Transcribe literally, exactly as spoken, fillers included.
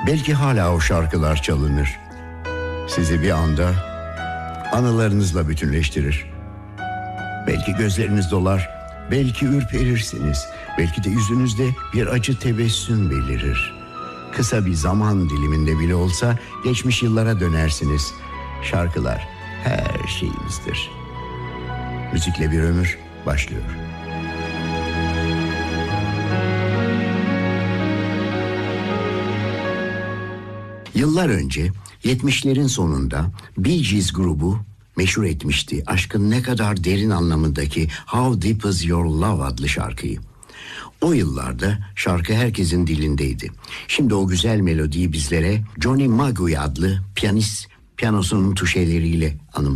Belki hala o şarkılar çalınır. Sizi bir anda anılarınızla bütünleştirir. Belki gözleriniz dolar, belki ürperirsiniz, belki de yüzünüzde bir acı tebessüm belirir. Kısa bir zaman diliminde bile olsa geçmiş yıllara dönersiniz. Şarkılar her şeyimizdir. Müzikle bir ömür başlıyor. Yıllar önce yetmişlerin sonunda Bee Gees grubu meşhur etmişti aşkın ne kadar derin anlamındaki How Deep Is Your Love adlı şarkıyı. O yıllarda şarkı herkesin dilindeydi. Şimdi o güzel melodiyi bizlere Johnny Maguire adlı piyanist piyanosunun tuşeleriyle anımsatıyor.